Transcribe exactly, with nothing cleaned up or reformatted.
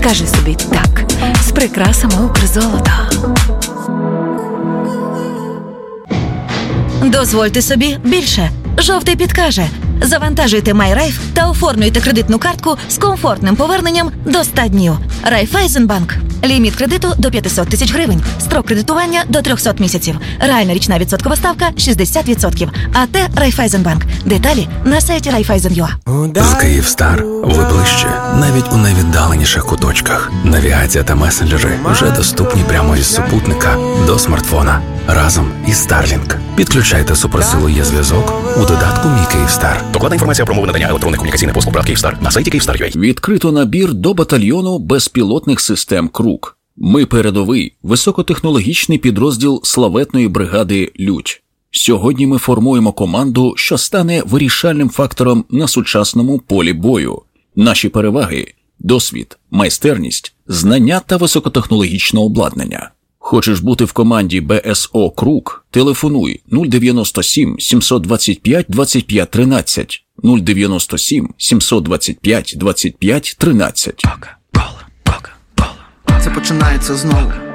Скажи собі так з прикрасами Укрзолота. Дозвольте собі більше. Жовтий підкаже. Завантажуйте MyRaiff та оформлюйте кредитну картку з комфортним поверненням до ста днів. Райфайзенбанк. Ліміт кредиту до п'ятсот тисяч гривень. Строк кредитування до триста місяців. Реальна річна відсоткова ставка шістдесят відсотків. АТ Райфайзенбанк. Деталі на сайті Райфайзен.ua. З Київстар ви ближче, навіть у найвіддаленіших куточках. Навігація та месенджери вже доступні прямо із супутника до смартфона. Разом із Starlink. Підключайте суперсилу є зв'язок у додатку «Мій Київстар». Докладна інформація про умови надання електронних комунікаційних послуг ПРАТ Київстар на сайті Київстар.ua. Відкрито набір до батальйону безпілотних систем «Крук». Ми передовий, високотехнологічний підрозділ славетної бригади «Людь». Сьогодні ми формуємо команду, що стане вирішальним фактором на сучасному полі бою. Наші переваги – досвід, майстерність, знання та високотехнологічне обладнання. Хочеш бути в команді БСО «Крук»? Телефонуй нуль дев'яносто сім сімсот двадцять п'ять двадцять п'ять тринадцять, нуль дев'яносто сім сімсот двадцять п'ять двадцять п'ять тринадцять. Це починається знову.